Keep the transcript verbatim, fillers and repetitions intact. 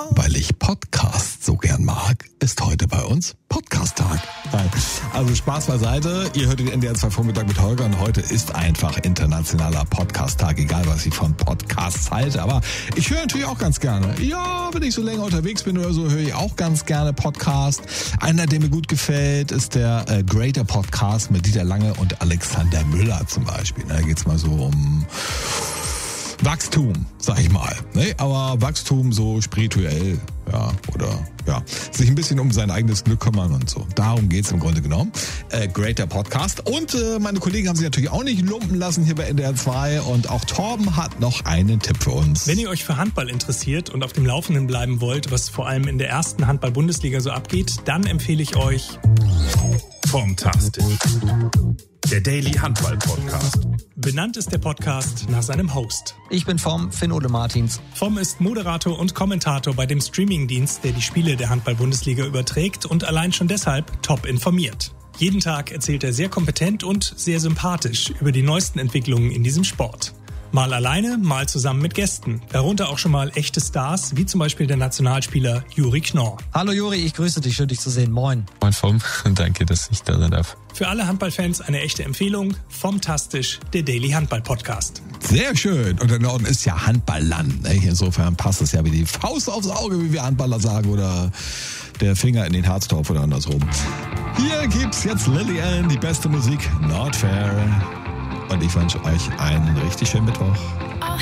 Weil ich Podcasts so gern mag, ist heute bei uns Podcast-Tag. Also Spaß beiseite, ihr hört den N D R zwei Vormittag mit Holger und heute ist einfach internationaler Podcast-Tag, egal was ich von Podcasts halte, aber ich höre natürlich auch ganz gerne. Ja, wenn ich so länger unterwegs bin oder so, höre ich auch ganz gerne Podcast. Einer, der mir gut gefällt, ist der äh, Greater Podcast mit Dieter Lange und Alexander Müller zum Beispiel. Da geht's mal so um Wachstum, sag ich mal. Ne? Aber Wachstum so spirituell, ja, oder ja, sich ein bisschen um sein eigenes Glück kümmern und so. Darum geht's im Grunde genommen. Äh, Greater Podcast. Und äh, meine Kollegen haben sich natürlich auch nicht lumpen lassen hier bei N D R zwei. Und auch Torben hat noch einen Tipp für uns. Wenn ihr euch für Handball interessiert und auf dem Laufenden bleiben wollt, was vor allem in der ersten Handball-Bundesliga so abgeht, dann empfehle ich euch Fantastisch. Der Daily Handball Podcast. Benannt ist der Podcast nach seinem Host. Ich bin Vom, Finn-Ole Martins. Vom ist Moderator und Kommentator bei dem Streamingdienst, der die Spiele der Handball-Bundesliga überträgt und allein schon deshalb top informiert. Jeden Tag erzählt er sehr kompetent und sehr sympathisch über die neuesten Entwicklungen in diesem Sport. Mal alleine, mal zusammen mit Gästen. Darunter auch schon mal echte Stars, wie zum Beispiel der Nationalspieler Juri Knorr. Hallo Juri, ich grüße dich, schön dich zu sehen. Moin. Moin Vom, danke, dass ich da sein darf. Für alle Handballfans eine echte Empfehlung. Vomtastisch, der Daily Handball Podcast. Sehr schön. Und der Norden ist ja Handballland. Ne? Insofern passt es ja wie die Faust aufs Auge, wie wir Handballer sagen, oder der Finger in den Harztopf oder andersrum. Hier gibt's jetzt Lillian, die beste Musik, Not Fair. Und ich wünsche euch einen richtig schönen Mittwoch.